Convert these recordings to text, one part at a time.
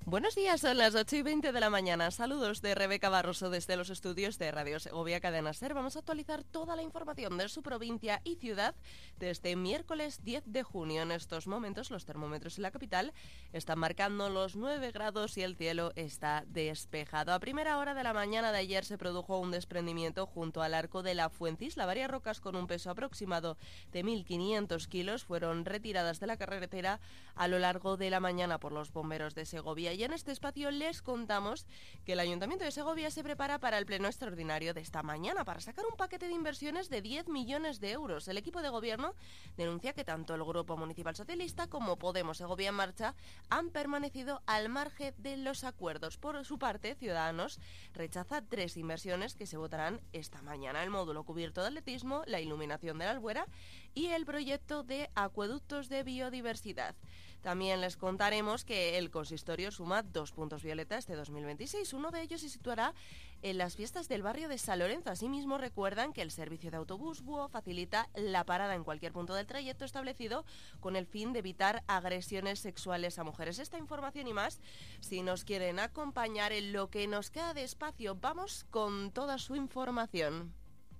Buenos días, son las 8:20 de la mañana. Saludos de Rebeca Barroso desde los estudios de Radio Segovia Cadena Ser. Vamos a actualizar toda la información de su provincia y ciudad desde miércoles 10 de junio. En estos momentos los termómetros en la capital están marcando los 9 grados y el cielo está despejado. A primera hora de la mañana de ayer se produjo un desprendimiento junto al arco de la Fuencisla. Varias rocas con un peso aproximado de 1.500 kilos fueron retiradas de la carretera a lo largo de la mañana por los bomberos de Segovia. Y en este espacio les contamos que el Ayuntamiento de Segovia se prepara para el pleno extraordinario de esta mañana para sacar un paquete de inversiones de 10 millones de euros. El equipo de gobierno denuncia que tanto el Grupo Municipal Socialista como Podemos Segovia en Marcha han permanecido al margen de los acuerdos. Por su parte, Ciudadanos rechaza 3 inversiones que se votarán esta mañana: el módulo cubierto de atletismo, la iluminación de la Albuera y el proyecto de acueductos de biodiversidad. También les contaremos que el consistorio suma 2 puntos violeta este 2026. Uno de ellos se situará en las fiestas del barrio de San Lorenzo. Asimismo, recuerdan que el servicio de autobús Búho facilita la parada en cualquier punto del trayecto establecido con el fin de evitar agresiones sexuales a mujeres. Esta información y más, si nos quieren acompañar en lo que nos queda de espacio, vamos con toda su información.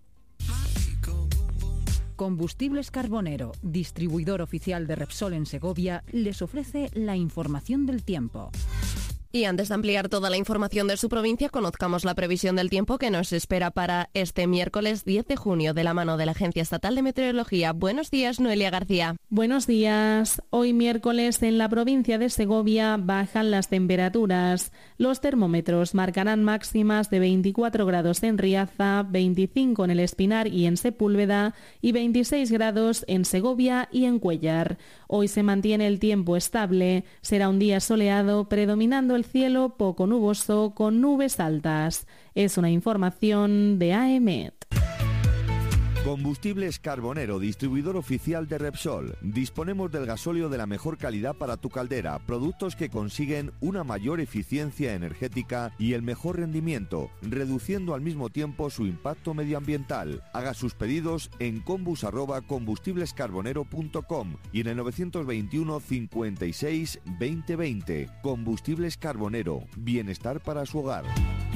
Combustibles Carbonero, distribuidor oficial de Repsol en Segovia, les ofrece la información del tiempo. Y antes de ampliar toda la información de su provincia, conozcamos la previsión del tiempo que nos espera para este miércoles 10 de junio de la mano de la Agencia Estatal de Meteorología. Buenos días, Noelia García. Buenos días. Hoy miércoles en la provincia de Segovia bajan las temperaturas. Los termómetros marcarán máximas de 24 grados en Riaza, 25 en El Espinar y en Sepúlveda y 26 grados en Segovia y en Cuéllar. Hoy se mantiene el tiempo estable. Será un día soleado, predominando el cielo poco nuboso con nubes altas. Es una información de AEMET. Combustibles Carbonero, distribuidor oficial de Repsol. Disponemos del gasóleo de la mejor calidad para tu caldera, productos que consiguen una mayor eficiencia energética y el mejor rendimiento, reduciendo al mismo tiempo su impacto medioambiental. Haga sus pedidos en combus@combustiblescarbonero.com y en el 921 56 20 20. Combustibles Carbonero, bienestar para su hogar.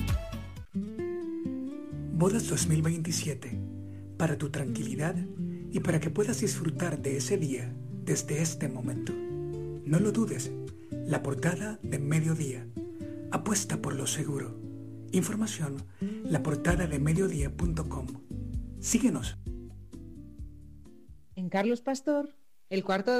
Bodas 2027. Para tu tranquilidad y para que puedas disfrutar de ese día desde este momento. No lo dudes, la portada de Mediodía. Apuesta por lo seguro. Información, laportadademediodía.com. Síguenos. En Carlos Pastor, el cuarto